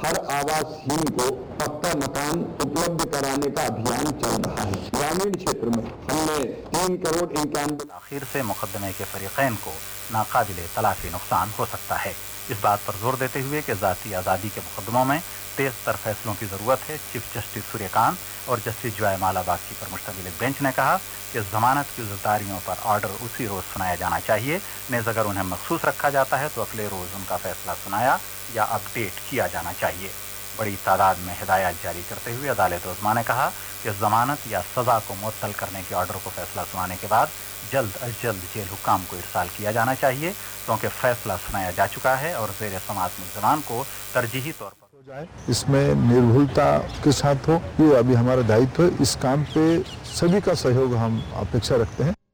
हर आवासहीन को पक्का मकान उपलब्ध कराने का अभियान चल रहा है। ग्रामीण क्षेत्र में हमने 3 करोड़ 91 आखिर से मुकदमे के फरीकैन को नाकाबिले तलाफी नुकसान हो सकता है। इस बात पर जोर देते हुए कि ज़ाती आज़ादी के मुकदमों में तेज तर फैसलों की ज़रूरत है, चीफ जस्टिस सूर्यकांत और जस्टिस जॉय बागची पर मुश्तमिल एक बेंच ने कहा कि जमानत की ज़िम्मेदारियों पर ऑर्डर उसी रोज़ सुनाया जाना चाहिए। नेज़ अगर उन्हें मखसूस रखा जाता है तो अगले रोज़ उनका फैसला सुनाया या अपडेट किया जाना चाहिए। बड़ी तादाद में हिदायत जारी करते हुए अदालत उज़्मा ने कहा कि ज़मानत या सज़ा को मुअत्तल करने के ऑर्डर को फैसला सुनाने के बाद जल्द अज जल्द जेल हुक्काम को इरसाल किया जाना चाहिए, क्योंकि फैसला सुनाया जा चुका है और ज़ेर समाअत मुल्ज़मान को तरजीही तौर पर हो जाए, इसमें निर्भुलता के साथ हो, ये अभी हमारा दायित्व है। इस काम पे सभी का सहयोग हम अपेक्षा रखते हैं।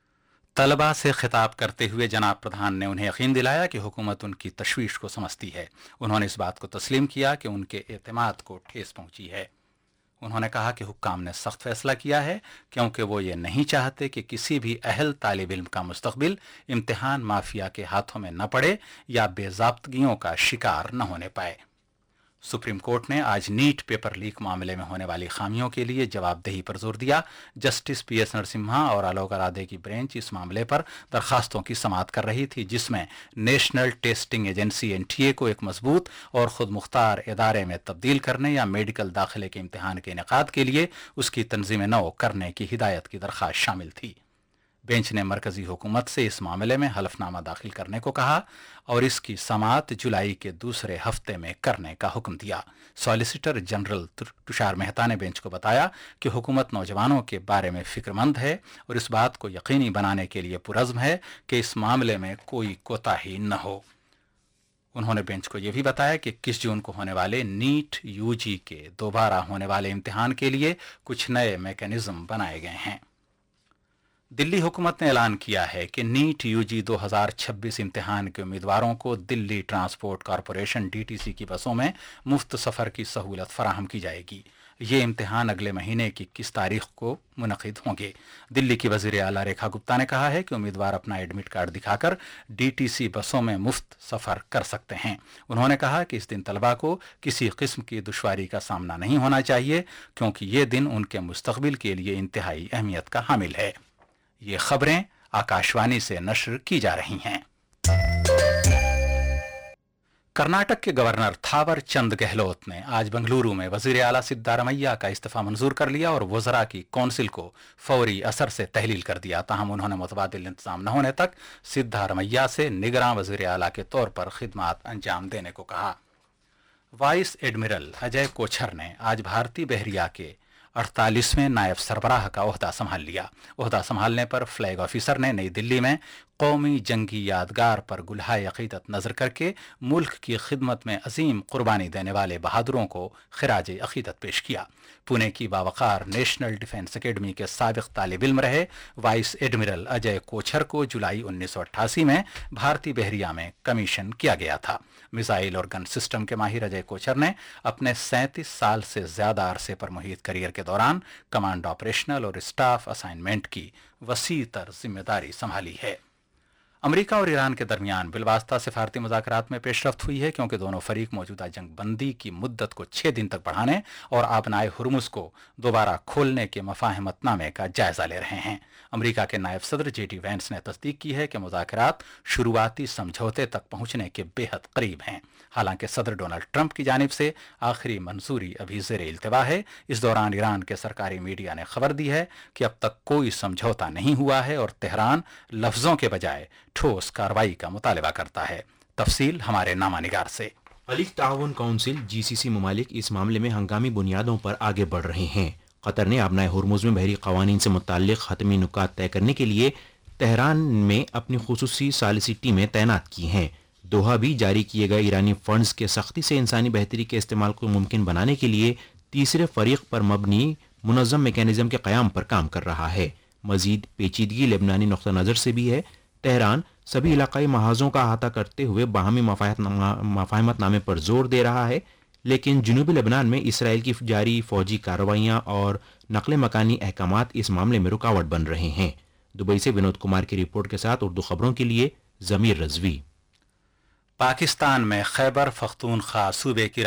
तलबा से खिताब करते हुए जनाब प्रधान ने उन्हें यकीन दिलाया कि हुकूमत उनकी तशवीश को समझती है। उन्होंने इस बात को तस्लीम किया कि उनके एतमाद को ठेस पहुंची है। उन्होंने कहा कि हुक्काम ने सख्त फैसला किया है, क्योंकि वो ये नहीं चाहते कि किसी भी अहल तालिब इल्म का मुस्तकबिल इम्तिहान माफिया के हाथों में न पड़े या बेज़ाब्तगियों का शिकार न होने पाए। सुप्रीम कोर्ट ने आज नीट पेपर लीक मामले में होने वाली खामियों के लिए जवाबदेही पर जोर दिया। जस्टिस PS नरसिम्हा और आलोक आराधे की बेंच इस मामले पर दरखास्तों की समाअत कर रही थी, जिसमें नेशनल टेस्टिंग एजेंसी NTA को एक मजबूत और खुद मुख्तार इदारे में तब्दील करने या मेडिकल दाखिले के इम्तिहान के इनेकाद के लिए उसकी तंजीम नौ करने की हिदायत की दरखास्त शामिल थी। बेंच ने मरकजी हुकूमत से इस मामले में हलफनामा दाखिल करने को कहा और इसकी समाअत जुलाई के दूसरे हफ्ते में करने का हुक्म दिया। सॉलिसिटर जनरल तुषार मेहता ने बेंच को बताया कि हुकूमत नौजवानों के बारे में फिक्रमंद है और इस बात को यकीनी बनाने के लिए पुरज़्म है कि इस मामले में कोई कोताही न हो। उन्होंने बेंच को यह भी बताया कि 21 जून को होने वाले नीट UG के दोबारा होने वाले इम्तिहान के लिए कुछ नए मैकेनिज्म बनाए गए हैं। दिल्ली हुकूमत ने ऐलान किया है कि नीट UG 2026 इम्तिहान के उम्मीदवारों को दिल्ली ट्रांसपोर्ट कॉरपोरेशन DTC की बसों में मुफ्त सफ़र की सहूलत फराहम की जाएगी। ये इम्तिहान अगले महीने की 21 तारीख को मुनक़िद होंगे। दिल्ली की वज़ीर आला रेखा गुप्ता ने कहा है कि उम्मीदवार अपना एडमिट कार्ड दिखाकर DTC बसों में मुफ्त सफ़र कर सकते हैं। उन्होंने कहा कि इस दिन तलबा को किसी किस्म की दुश्वारी का सामना नहीं होना चाहिए, क्योंकि ये दिन उनके मुस्तक़बिल के लिए इंतहाई अहमियत का हामिल है। ये खबरें आकाशवाणी से नश्र की जा रही हैं। कर्नाटक के गवर्नर थावर चंद गहलोत ने आज बेंगलुरु में वजीर आला सिद्धारमैया का इस्तीफा मंजूर कर लिया और वज़रा की कौंसिल को फौरी असर से तहलील कर दिया। ताहम उन्होंने मुतबादिल इंतजाम न होने तक सिद्धारमैया से निगरां वजीर आला के तौर पर खिदमात अंजाम देने को कहा। वाइस एडमिरल अजय कोछर ने आज भारतीय बहरिया के 48वें नायब सरबराह का ओहदा संभाल लिया। ओहदा संभालने पर फ्लैग ऑफिसर ने नई दिल्ली में कौमी जंगी यादगार पर गुलहाए अकीदत नजर करके मुल्क की खिदमत में अजीम कुर्बानी देने वाले बहादुरों को खिराज अकीदत पेश किया। पुणे की बावकार नेशनल डिफेंस एकेडमी के साबिक तालिब इल्म रहे वाइस एडमिरल अजय कोछर को जुलाई 1988 में भारतीय बहरिया में कमीशन किया गया था। मिसाइल और गन सिस्टम के माहिर अजय कोछर ने अपने 37 साल से ज्यादा अरसे पर मुहित करियर के दौरान कमांड ऑपरेशनल और स्टाफ असाइनमेंट की वसी तर जिम्मेदारी संभाली है। अमेरिका और ईरान के दरमियान बिलवास्ता सिफारती मुज़ाकरात में पेशरफ्त हुई है, क्योंकि दोनों फरीक मौजूदा जंग बंदी की मुद्दत को 6 दिन तक बढ़ाने और आबनाए हुर्मुज़ को दोबारा खोलने के मफाहमतनामे का जायजा ले रहे हैं। अमेरिका के नायब सदर JD वैंस ने तस्दीक की है कि मुज़ाकरात शुरुआती समझौते तक पहुंचने के बेहद करीब हैं। हालांकि सदर डोनाल्ड ट्रंप की जानिब से आखिरी मंजूरी अभी ज़ेर इल्तिवा है। इस दौरान ईरान के सरकारी मीडिया ने खबर दी है कि अब तक कोई समझौता नहीं हुआ है और तेहरान लफ्ज़ों के बजाय ठोस कार्रवाई का मुतालबा करता है। तफसील हमारे नामानिगार से। खलीज ताउन काउंसिल GCC ममालिक इस मामले में हंगामी बुनियादों पर आगे बढ़ रहे हैं। कतर ने आबनाए हुर्मुज़ में बहरी कवानीन से मुताल्लिक़ हतमी नुकात तय करने के लिए तेहरान में अपनी खुसूसी सालिसी टीमें तैनात की हैं। दोहा भी जारी किए गए ईरानी फंड्स के सख्ती से इंसानी बेहतरी के इस्तेमाल को मुमकिन बनाने के लिए तीसरे फरीक पर मबनी मुनज़्ज़म मैकेनिज़्म के क़याम पर काम कर रहा है। मज़ीद पेचीदगी लेबनानी नुक़्ता नज़र से भी है। तेहरान सभी इलाक़ाई महाज़ों का अहाता करते हुए बाहमी मफ़ाहमतनामे पर जोर दे रहा है, लेकिन जनूबी लेबनान में इसराइल की जारी फ़ौजी कार्रवाइयाँ और नक़ल मकानी अहकामात इस मामले में रुकावट बन रहे हैं। दुबई से विनोद कुमार की रिपोर्ट के साथ उर्दू खबरों के लिए ज़मीर रज़वी। पाकिस्तान में खैबर पख्तूनख्वा सूबे की